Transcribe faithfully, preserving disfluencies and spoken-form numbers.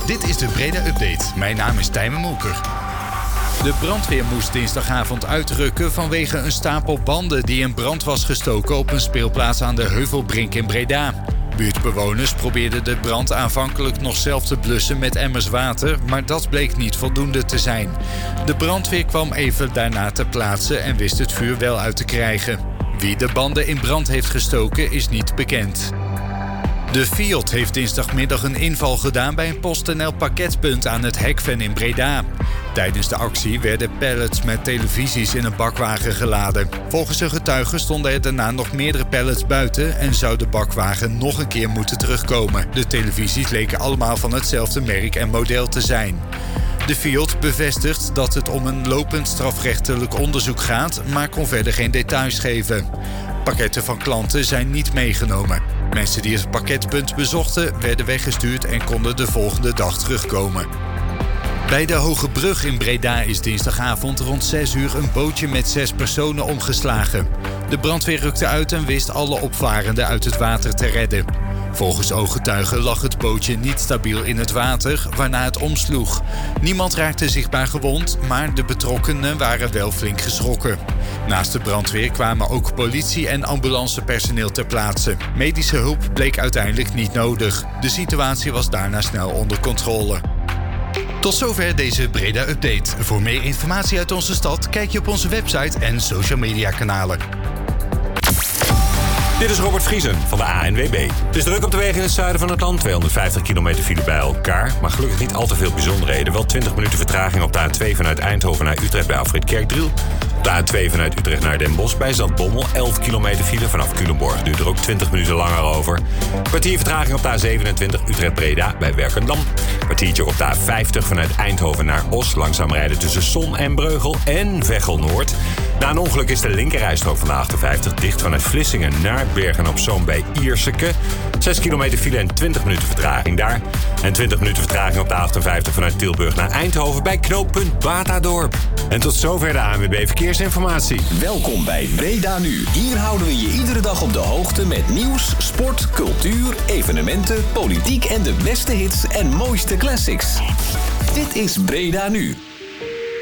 Dit is de Breda Update. Mijn naam is Tijmen Molker. De brandweer moest dinsdagavond uitrukken vanwege een stapel banden die in brand was gestoken op een speelplaats aan de Heuvelbrink in Breda. Buurtbewoners probeerden de brand aanvankelijk nog zelf te blussen met emmers water, maar dat bleek niet voldoende te zijn. De brandweer kwam even daarna ter plaatse en wist het vuur wel uit te krijgen. Wie de banden in brand heeft gestoken is niet bekend. De Fiat heeft dinsdagmiddag een inval gedaan bij een PostNL pakketpunt aan het Hekven in Breda. Tijdens de actie werden pallets met televisies in een bakwagen geladen. Volgens een getuige stonden er daarna nog meerdere pallets buiten en zou de bakwagen nog een keer moeten terugkomen. De televisies leken allemaal van hetzelfde merk en model te zijn. De Fiat bevestigt dat het om een lopend strafrechtelijk onderzoek gaat, maar kon verder geen details geven. Pakketten van klanten zijn niet meegenomen. Mensen die het pakketpunt bezochten werden weggestuurd en konden de volgende dag terugkomen. Bij de Hoge Brug in Breda is dinsdagavond rond zes uur een bootje met zes personen omgeslagen. De brandweer rukte uit en wist alle opvarenden uit het water te redden. Volgens ooggetuigen lag het bootje niet stabiel in het water, waarna het omsloeg. Niemand raakte zichtbaar gewond, maar de betrokkenen waren wel flink geschrokken. Naast de brandweer kwamen ook politie- en ambulancepersoneel ter plaatse. Medische hulp bleek uiteindelijk niet nodig. De situatie was daarna snel onder controle. Tot zover deze Breda Update. Voor meer informatie uit onze stad kijk je op onze website en social media kanalen. Dit is Robert Vriesen van de A N W B. Het is druk op de wegen in het zuiden van het land. tweehonderdvijftig kilometer file bij elkaar. Maar gelukkig niet al te veel bijzonderheden. Wel twintig minuten vertraging op de A twee vanuit Eindhoven naar Utrecht bij Alfred Kerkdriel. Op de A twee vanuit Utrecht naar Den Bosch bij Zaltbommel. elf kilometer file vanaf Culemborg. Duurt er ook twintig minuten langer over. Kwartier vertraging op de A zevenentwintig Utrecht-Breda bij Werkendam. Kwartiertje op de A vijftig vanuit Eindhoven naar Os. Langzaam rijden tussen Son en Breugel en Veghel-Noord. Na een ongeluk is de linkerrijstrook van de achtenvijftig dicht vanuit Vlissingen naar Bergen-op-Zoom bij Ierseke. zes kilometer file en twintig minuten vertraging daar. En twintig minuten vertraging op de achtenvijftig vanuit Tilburg naar Eindhoven bij knooppunt Batadorp. En tot zover de A N W B Verkeersinformatie. Welkom bij Breda Nu. Hier houden we je iedere dag op de hoogte met nieuws, sport, cultuur, evenementen, politiek en de beste hits en mooiste classics. Dit is Breda Nu.